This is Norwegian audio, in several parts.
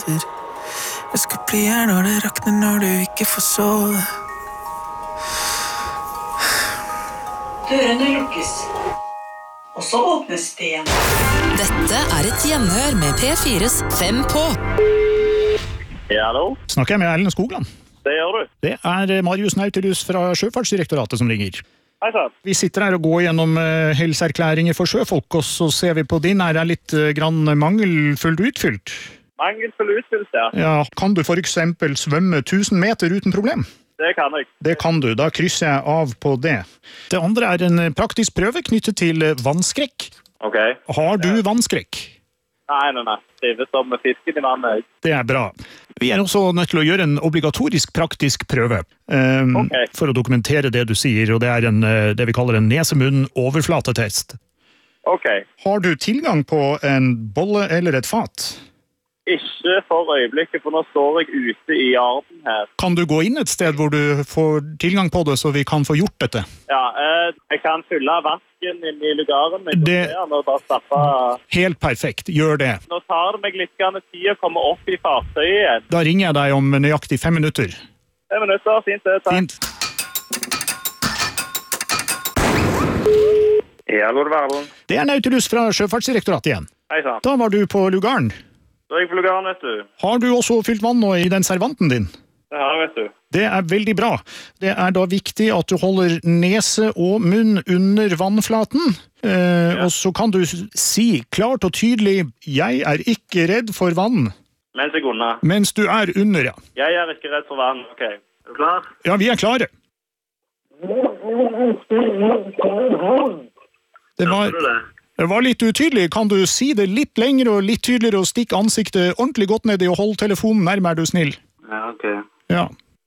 sover. Jeg skal bli her når det rakner, når du ikke får sove. Dørene lukkes, og så åpnes det igjen. Dette et gjenhør med P4s 5 på. Ja, hallo? Snakker jeg med Ellen Skogland? Det gjør du. Det Marius Nautilus fra Sjøfartsdirektoratet som ringer. Hei sann. Vi sitter her og går gjennom helserklæringer for sjøfolk, og så ser vi på din her litt grann mangelfullt utfylt. Mangelfull utfylt, ja. Ja, kan du for eksempel svømme 1000 meter uten problem? Det kan jeg. Det kan du, da krysser jeg av på det. Det andre en praktisk prøve knyttet til vannskrekk. Ok. Har du vannskrekk? Nei. Trives som med fisken i vannet. Det bra. Vi også nødt til å gjøre en obligatorisk praktisk prøve for å dokumentere det du sier, og det det vi kaller en nese-munn-overflatetest. Ok. Har du tilgang på en bolle eller et fat? Ikke for øyeblikket, for nå står jeg ute i arden her. Kan du gå inn et sted hvor du får tilgang på det, så vi kan få gjort dette? Ja, jeg kan fylle vasken inn i lugaren min. Og bare stappe... Helt perfekt, gjør det. Nå tar det meg litt tid å komme opp i fartøyet igjen. Da ringer jeg deg om nøyaktig 5 minutter. 5 minutter, fint det, takk. Fint. Ja, Lordverden. Det Nautilus fra Sjøfartsdirektoratet igjen. Hei sann. Da var du på lugaren. Da er jeg på lugaren, vet du. Har du også fylt vann nå i den servanten din? Det har jeg, vet du. Det veldig bra. Det da viktig at du holder nese og munn under vannflaten. Og så kan du si klart og tydelig, jeg ikke redd for vann. Mens jeg unna. Mens du under, ja. Jeg ikke redd for vann, ok. Er du klar? Ja, vi klare. Det var litt utydelig. Kan du si det litt lengre og litt tydeligere og stikke ansiktet ordentlig godt ned i og holde telefonen nærmere, du snill? Ja, ok. Ja.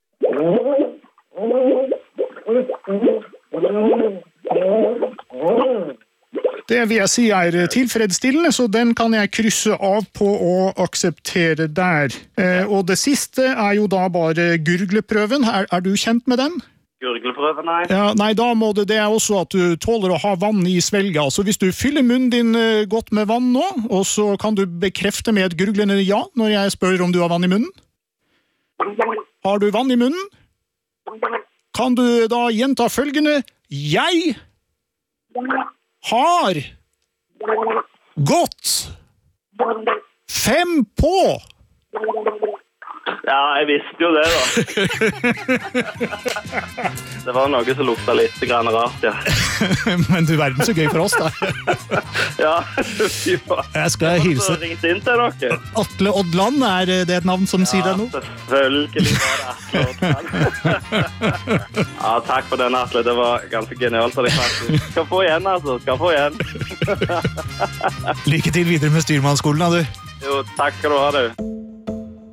Det vil jeg si tilfredsstillende, så den kan jeg krysse av på og akseptere der. Og det siste jo da bare gurgleprøven. Du kjent med den? Gurgleprøven, nei. Ja, nei, da må det også at du tåler å ha vann i svelget. Altså hvis du fyller munnen din godt med vann nå, og så kan du bekrefte med et gurglende ja når jeg spør om du har vann i munnen. Har du vann i munnen? Kan du da gjenta følgende? Jeg har gått 5 på. Ja, jeg visste jo det da. Det var noe som lukta litt grann rart, ja. Men du verden så gøy for oss da. Ja, fy faen. Jeg skal hilse. Har du ringt inn til dere? Atle Odland, det et navn som sier deg noe? Ja, selvfølgelig var det Atle Odland. Ja, takk for den, Atle. Det var ganske genialt av deg faktisk. Skal få igjen, altså. Skal få igjen. Lykke til videre med styrmannsskolen, da, du. Jo, takk skal du ha, du.